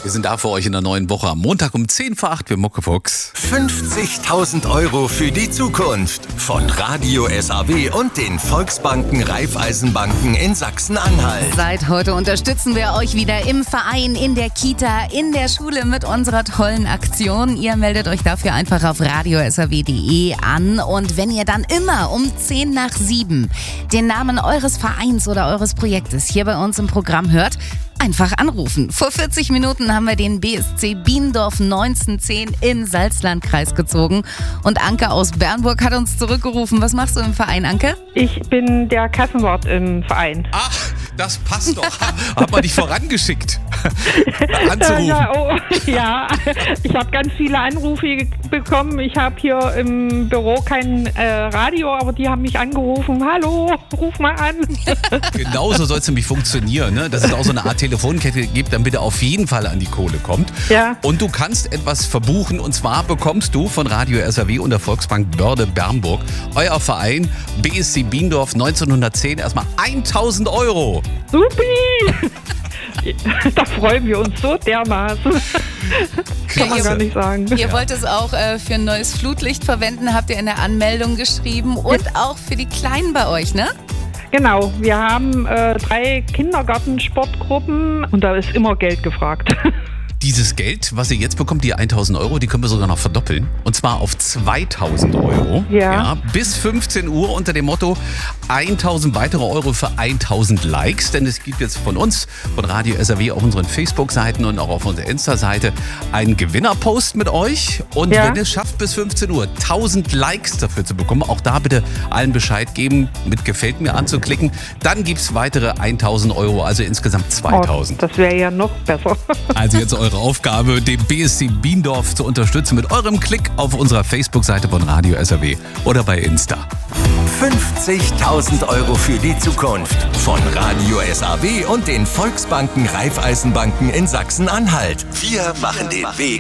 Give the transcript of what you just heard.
Wir sind da für euch in der neuen Woche am Montag um 7:50 für Muckefuchs. 50.000 € für die Zukunft von Radio SAW und den Volksbanken Raiffeisenbanken in Sachsen-Anhalt. Seit heute unterstützen wir euch wieder im Verein, in der Kita, in der Schule mit unserer tollen Aktion. Ihr meldet euch dafür einfach auf radiosaw.de an. Und wenn ihr dann immer um 7:10 den Namen eures Vereins oder eures Projektes hier bei uns im Programm hört, einfach anrufen. Vor 40 Minuten haben wir den BSC Biendorf 1910 im Salzlandkreis gezogen. Und Anke aus Bernburg hat uns zurückgerufen. Was machst du im Verein, Anke? Ich bin der Kassenwart im Verein. Ach, das passt doch. Hat man dich vorangeschickt, anzurufen. Ja, ich habe ganz viele Anrufe bekommen. Ich habe hier im Büro kein Radio, aber die haben mich angerufen. Hallo, ruf mal an. Genauso soll es nämlich funktionieren, ne? Dass es auch so eine Art Telefonkette gibt, damit er auf jeden Fall an die Kohle kommt. Ja. Und du kannst etwas verbuchen, und zwar bekommst du von Radio SAW und der Volksbank Börde Bernburg, euer Verein BSC Biendorf 1910, erstmal 1.000 €. Supi! Da freuen wir uns so dermaßen. Kann man gar nicht sagen. Ihr wollt es auch für ein neues Flutlicht verwenden, habt ihr in der Anmeldung geschrieben. Und auch für die Kleinen bei euch, ne? Genau, wir haben 3 Kindergartensportgruppen und da ist immer Geld gefragt. Dieses Geld, was ihr jetzt bekommt, die 1.000 €, die können wir sogar noch verdoppeln. Und zwar auf 2.000 €. Ja. Bis 15 Uhr unter dem Motto 1.000 weitere Euro für 1.000 Likes. Denn es gibt jetzt von uns, von Radio SAW, auf unseren Facebook-Seiten und auch auf unserer Insta-Seite einen Gewinnerpost mit euch. Und wenn ihr es schafft, bis 15 Uhr 1.000 Likes dafür zu bekommen, auch da bitte allen Bescheid geben, mit Gefällt mir anzuklicken, dann gibt es weitere 1.000 €, also insgesamt 2.000. Oh, das wäre ja noch besser. Also jetzt eure Aufgabe, den BSC Biendorf zu unterstützen mit eurem Klick auf unserer Facebook-Seite von Radio SAW oder bei Insta. 50.000 € für die Zukunft von Radio SAW und den Volksbanken Raiffeisenbanken in Sachsen-Anhalt. Wir machen den Weg